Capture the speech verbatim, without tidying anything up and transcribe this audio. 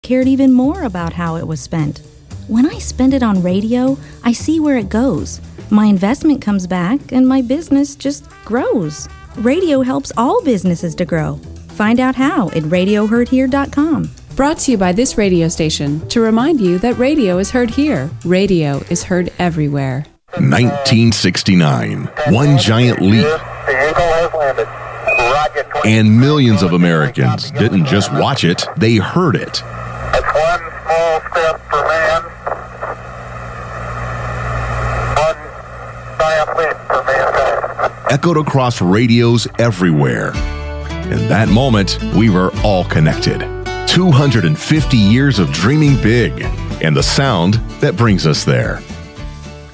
cared even more about how it was spent. When I spend it on radio, I see where it goes. My investment comes back and my business just grows. Radio helps all businesses to grow. Find out how at radio heard here dot com. Brought to you by this radio station to remind you that radio is heard here. Radio is heard everywhere. nineteen sixty-nine. One giant leap. The Eagle has landed. Rocket. And millions of Americans didn't just watch it, they heard it. That's one small step for man. One giant leap for mankind. Echoed across radios everywhere. In that moment, we were all connected. two hundred fifty years of dreaming big, and the sound that brings us there.